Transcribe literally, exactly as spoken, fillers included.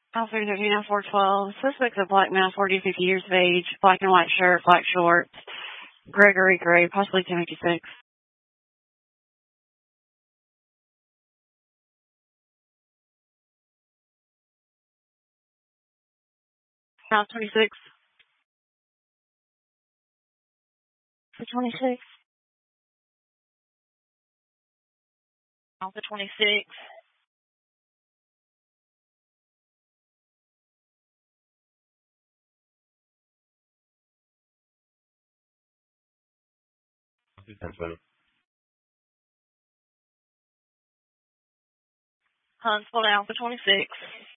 Alpha thirteen F four twelve. Suspect's a black male, forty, fifty years of age, black and white shirt, black shorts, Gregory Gray, possibly ten fifty-six. House twenty-six. twenty-six. Alpha twenty-six. ten twenty. Huntsville, Alpha twenty-six.